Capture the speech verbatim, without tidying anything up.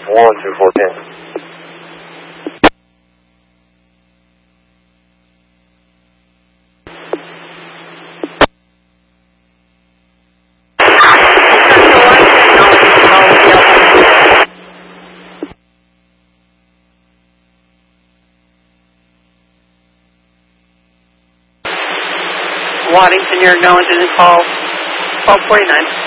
one two four ten. Waddington, you're acknowledging the call twelve forty-nine.